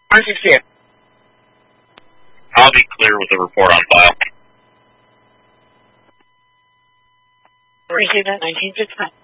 168. I'll be clear with the report on file. Received at 1969.